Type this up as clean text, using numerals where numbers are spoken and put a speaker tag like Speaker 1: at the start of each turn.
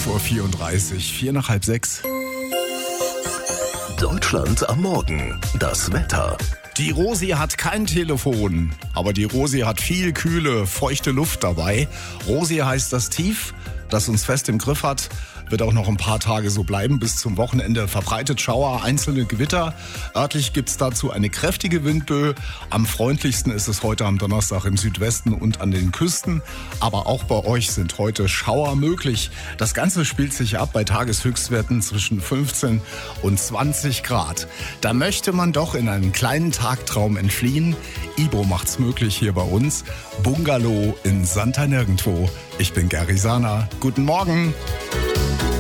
Speaker 1: 5:34 Uhr, 4 nach halb 6.
Speaker 2: Deutschland am Morgen. Das Wetter.
Speaker 1: Die Rosi hat kein Telefon, aber die Rosi hat viel kühle, feuchte Luft dabei. Rosi heißt das Tief, das uns fest im Griff hat. Wird auch noch ein paar Tage so bleiben. Bis zum Wochenende verbreitet Schauer, einzelne Gewitter. Örtlich gibt's dazu eine kräftige Windböe. Am freundlichsten ist es heute am Donnerstag im Südwesten und an den Küsten. Aber auch bei euch sind heute Schauer möglich. Das Ganze spielt sich ab bei Tageshöchstwerten zwischen 15 und 20 Grad. Da möchte man doch in einen kleinen Tagtraum entfliehen. Ibro macht's möglich hier bei uns. Bungalow in Santa Nirgendwo. Ich bin Gary Sana. Guten Morgen.